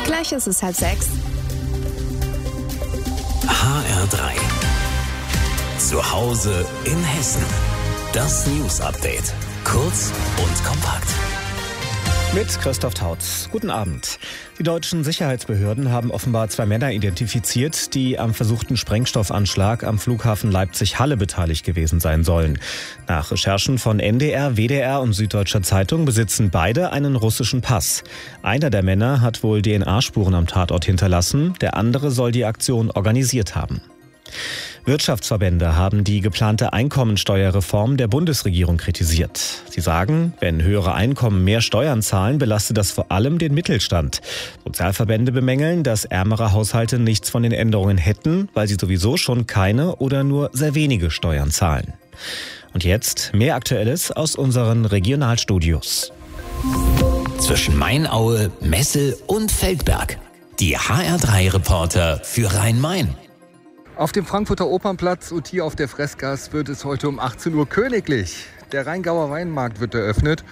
Gleich ist es 5:30. HR3. Zu Hause in Hessen. Das News-Update. Kurz und kompakt. Mit Christoph Tautz. Guten Abend. Die deutschen Sicherheitsbehörden haben offenbar 2 Männer identifiziert, die am versuchten Sprengstoffanschlag am Flughafen Leipzig-Halle beteiligt gewesen sein sollen. Nach Recherchen von NDR, WDR und Süddeutscher Zeitung besitzen beide einen russischen Pass. Einer der Männer hat wohl DNA-Spuren am Tatort hinterlassen, der andere soll die Aktion organisiert haben. Wirtschaftsverbände haben die geplante Einkommensteuerreform der Bundesregierung kritisiert. Sie sagen, wenn höhere Einkommen mehr Steuern zahlen, belastet das vor allem den Mittelstand. Sozialverbände bemängeln, dass ärmere Haushalte nichts von den Änderungen hätten, weil sie sowieso schon keine oder nur sehr wenige Steuern zahlen. Und jetzt mehr Aktuelles aus unseren Regionalstudios. Zwischen Mainaue, Messel und Feldberg. Die HR3-Reporter für Rhein-Main. Auf dem Frankfurter Opernplatz und hier auf der Freßgasse wird es heute um 18 Uhr königlich. Der Rheingauer Weinmarkt wird eröffnet.